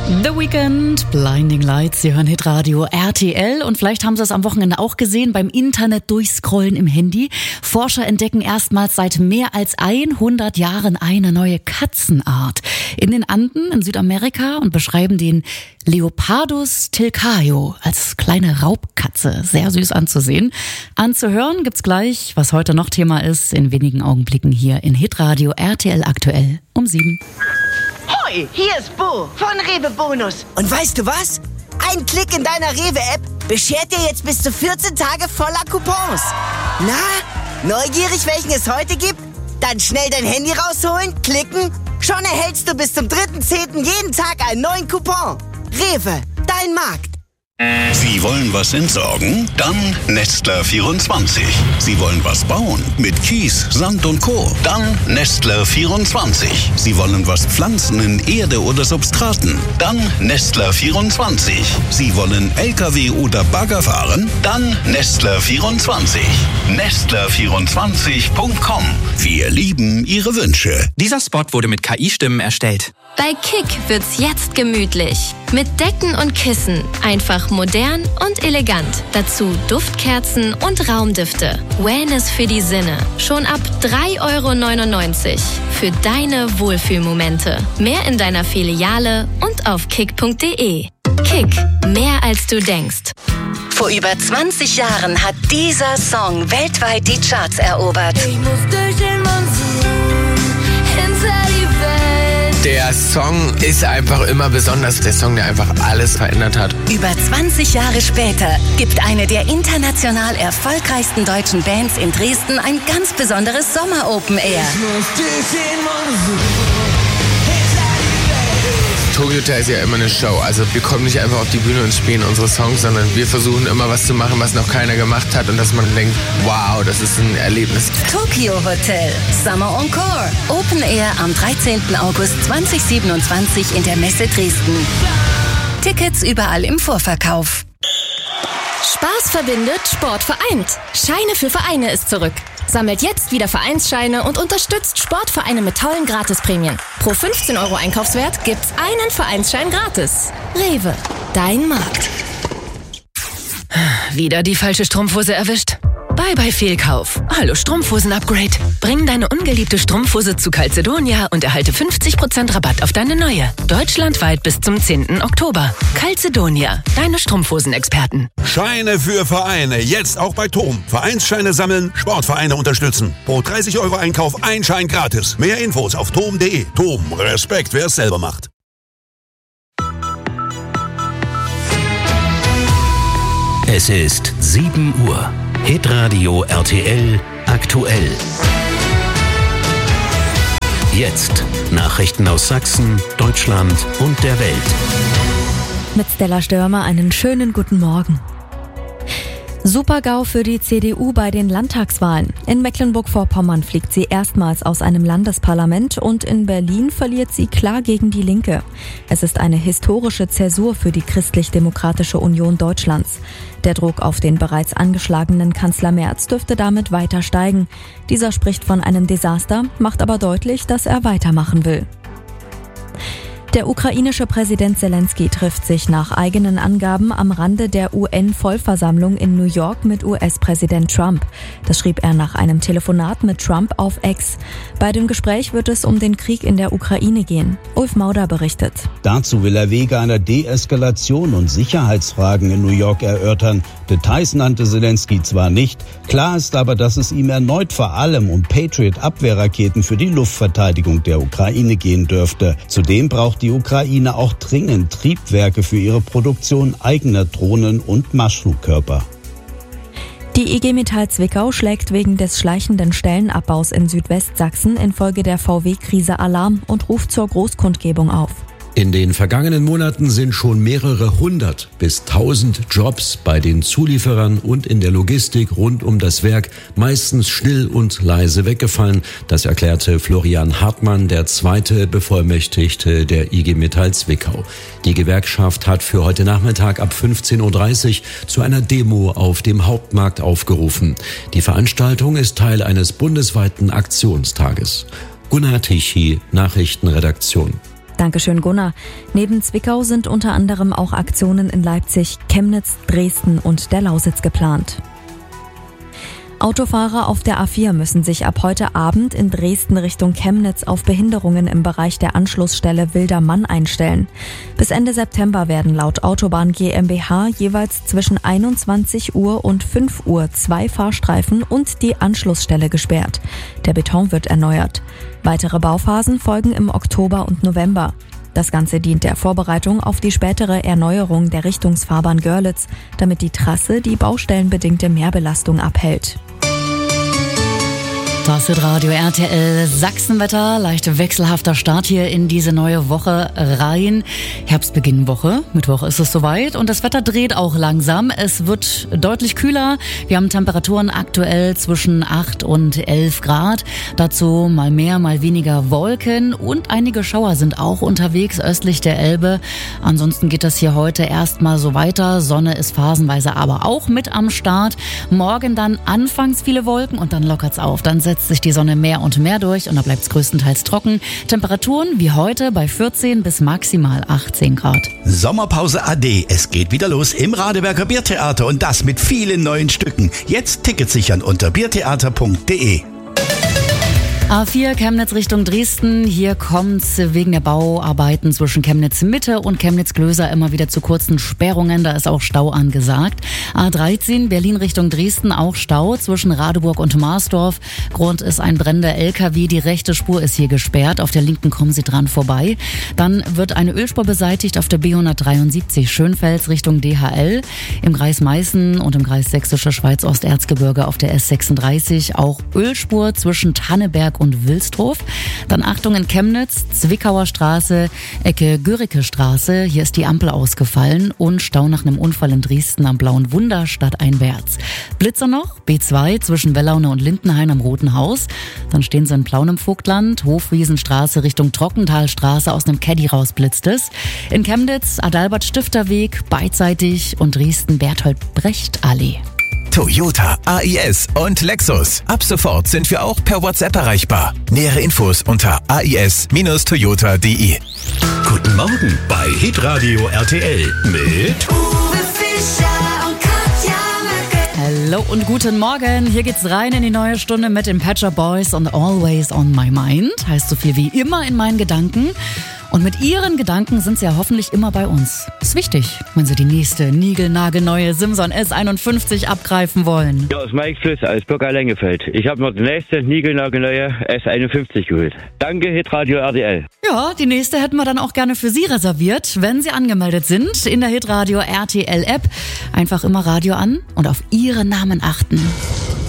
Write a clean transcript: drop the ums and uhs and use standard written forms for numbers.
The Weeknd, Blinding Lights, Sie hören Hitradio RTL und vielleicht haben Sie es am Wochenende auch gesehen beim Internet durchscrollen im Handy. Forscher entdecken erstmals seit mehr als 100 Jahren eine neue Katzenart in den Anden in Südamerika und beschreiben den Leopardus tilcaio als kleine Raubkatze. Sehr süß anzusehen. Anzuhören gibt's gleich, was heute noch Thema ist, in wenigen Augenblicken hier in Hitradio RTL aktuell um 7. Hoi, hier ist Bo von Rewe Bonus. Und weißt du was? Ein Klick in deiner Rewe-App beschert dir jetzt bis zu 14 Tage voller Coupons. Na, neugierig, welchen es heute gibt? Dann schnell dein Handy rausholen, klicken. Schon erhältst du bis zum 3.10. jeden Tag einen neuen Coupon. Rewe, dein Markt. Sie wollen was entsorgen? Dann Nestler 24. Sie wollen was bauen? Mit Kies, Sand und Co. Dann Nestler 24. Sie wollen was pflanzen in Erde oder Substraten? Dann Nestler 24. Sie wollen LKW oder Bagger fahren? Dann Nestler 24. Nestler24.com. Wir lieben Ihre Wünsche. Dieser Spot wurde mit KI-Stimmen erstellt. Bei Kick wird's jetzt gemütlich. Mit Decken und Kissen. Einfach modern und elegant. Dazu Duftkerzen und Raumdüfte. Wellness für die Sinne. Schon ab 3,99 € für deine Wohlfühlmomente. Mehr in deiner Filiale und auf kick.de. Kick. Mehr als du denkst. Vor über 20 Jahren hat dieser Song weltweit die Charts erobert. Ich muss durch den Monsun hinter die Welt. Der Song ist einfach immer besonders. Der Song, der einfach alles verändert hat. Über 20 Jahre später gibt eine der international erfolgreichsten deutschen Bands in Dresden ein ganz besonderes Sommer-Open Air. Ich muss durch den Monsun. Tokyo Hotel ist ja immer eine Show. Also wir kommen nicht einfach auf die Bühne und spielen unsere Songs, sondern wir versuchen immer was zu machen, was noch keiner gemacht hat und dass man denkt, wow, das ist ein Erlebnis. Tokyo Hotel, Summer Encore. Open Air am 13. August 2027 in der Messe Dresden. Tickets überall im Vorverkauf. Spaß verbindet, Sport vereint. Scheine für Vereine ist zurück. Sammelt jetzt wieder Vereinsscheine und unterstützt Sportvereine mit tollen Gratisprämien. Pro 15 € Einkaufswert gibt's einen Vereinsschein gratis. Rewe, dein Markt. Wieder die falsche Strumpfhose erwischt? Bye Fehlkauf. Hallo Strumpfhosen-Upgrade. Bring deine ungeliebte Strumpfhose zu Calzedonia und erhalte 50% Rabatt auf deine neue. Deutschlandweit bis zum 10. Oktober. Calzedonia, deine Strumpfhosen-Experten. Scheine für Vereine, jetzt auch bei TOM. Vereinsscheine sammeln, Sportvereine unterstützen. Pro 30 € Einkauf ein Schein gratis. Mehr Infos auf tom.de. TOM, Respekt, wer es selber macht. Es ist 7 Uhr. Hitradio RTL aktuell. Jetzt Nachrichten aus Sachsen, Deutschland und der Welt. Mit Stella Störmer einen schönen guten Morgen. Super-GAU für die CDU bei den Landtagswahlen. In Mecklenburg-Vorpommern fliegt sie erstmals aus einem Landesparlament und in Berlin verliert sie klar gegen die Linke. Es ist eine historische Zäsur für die Christlich-Demokratische Union Deutschlands. Der Druck auf den bereits angeschlagenen Kanzler Merz dürfte damit weiter steigen. Dieser spricht von einem Desaster, macht aber deutlich, dass er weitermachen will. Der ukrainische Präsident Zelensky trifft sich nach eigenen Angaben am Rande der UN-Vollversammlung in New York mit US-Präsident Trump. Das schrieb er nach einem Telefonat mit Trump auf X. Bei dem Gespräch wird es um den Krieg in der Ukraine gehen. Ulf Mauder berichtet. Dazu will er Wege einer Deeskalation und Sicherheitsfragen in New York erörtern. Details nannte Zelensky zwar nicht, klar ist aber, dass es ihm erneut vor allem um Patriot-Abwehrraketen für die Luftverteidigung der Ukraine gehen dürfte. Zudem braucht die Ukraine auch dringend Triebwerke für ihre Produktion eigener Drohnen und Marschflugkörper. Die IG Metall Zwickau schlägt wegen des schleichenden Stellenabbaus in Südwestsachsen infolge der VW-Krise Alarm und ruft zur Großkundgebung auf. In den vergangenen Monaten sind schon mehrere 100 bis 1000 Jobs bei den Zulieferern und in der Logistik rund um das Werk meistens still und leise weggefallen. Das erklärte Florian Hartmann, der zweite Bevollmächtigte der IG Metall Zwickau. Die Gewerkschaft hat für heute Nachmittag ab 15:30 Uhr zu einer Demo auf dem Hauptmarkt aufgerufen. Die Veranstaltung ist Teil eines bundesweiten Aktionstages. Gunnar Tichy, Nachrichtenredaktion. Dankeschön, Gunnar. Neben Zwickau sind unter anderem auch Aktionen in Leipzig, Chemnitz, Dresden und der Lausitz geplant. Autofahrer auf der A4 müssen sich ab heute Abend in Dresden Richtung Chemnitz auf Behinderungen im Bereich der Anschlussstelle Wildermann einstellen. Bis Ende September werden laut Autobahn GmbH jeweils zwischen 21 Uhr und 5 Uhr 2 Fahrstreifen und die Anschlussstelle gesperrt. Der Beton wird erneuert. Weitere Bauphasen folgen im Oktober und November. Das Ganze dient der Vorbereitung auf die spätere Erneuerung der Richtungsfahrbahn Görlitz, damit die Trasse die baustellenbedingte Mehrbelastung abhält. Das wird Radio RTL Sachsenwetter. Leicht wechselhafter Start hier in diese neue Woche rein. Herbstbeginnwoche. Mittwoch ist es soweit und das Wetter dreht auch langsam. Es wird deutlich kühler. Wir haben Temperaturen aktuell zwischen 8 und 11 Grad. Dazu mal mehr, mal weniger Wolken und einige Schauer sind auch unterwegs östlich der Elbe. Ansonsten geht das hier heute erstmal so weiter. Sonne ist phasenweise aber auch mit am Start. Morgen dann anfangs viele Wolken und dann lockert's auf. Dann setzt sich die Sonne mehr und mehr durch und da bleibt es größtenteils trocken. Temperaturen wie heute bei 14 bis maximal 18 Grad. Sommerpause AD. Es geht wieder los im Radeberger Biertheater und das mit vielen neuen Stücken. Jetzt Tickets sichern unter biertheater.de. A4 Chemnitz Richtung Dresden. Hier kommt's wegen der Bauarbeiten zwischen Chemnitz Mitte und Chemnitz Klöser immer wieder zu kurzen Sperrungen. Da ist auch Stau angesagt. A13 Berlin Richtung Dresden, auch Stau zwischen Radeburg und Marsdorf. Grund ist ein brennender LKW. Die rechte Spur ist hier gesperrt. Auf der linken kommen Sie dran vorbei. Dann wird eine Ölspur beseitigt auf der B173 Schönfels Richtung DHL. Im Kreis Meißen und im Kreis Sächsische Schweiz Osterzgebirge auf der S36 auch Ölspur zwischen Tanneberg und Wilsdruf. Dann Achtung in Chemnitz, Zwickauer Straße, Ecke Göricke Straße. Hier ist die Ampel ausgefallen und Stau nach einem Unfall in Dresden am Blauen Wunder stadteinwärts. Blitzer noch, B2 zwischen Wellaune und Lindenhain am Roten Haus. Dann stehen sie in Plauen im Vogtland, Hofwiesenstraße Richtung Trockentalstraße, aus einem Caddy raus blitzt es. In Chemnitz, Adalbert Stifterweg, beidseitig und Dresden Berthold Brecht Allee. Toyota, AIS und Lexus. Ab sofort sind wir auch per WhatsApp erreichbar. Nähere Infos unter ais-toyota.de. Guten Morgen bei Hitradio RTL mit Uwe Fischer und Katja Merkel. Hallo und guten Morgen. Hier geht's rein in die neue Stunde mit den Pet Shop Boys und Always on My Mind. Heißt so viel wie immer in meinen Gedanken. Und mit Ihren Gedanken sind Sie ja hoffentlich immer bei uns. Ist wichtig, wenn Sie die nächste niegelnagelneue Simson S51 abgreifen wollen. Ja, aus Mike Fliss aus Burger Lengefeld. Ich habe mir die nächste niegelnagelneue S51 geholt. Danke, Hitradio RTL. Ja, die nächste hätten wir dann auch gerne für Sie reserviert, wenn Sie angemeldet sind in der Hitradio RTL App. Einfach immer Radio an und auf Ihren Namen achten.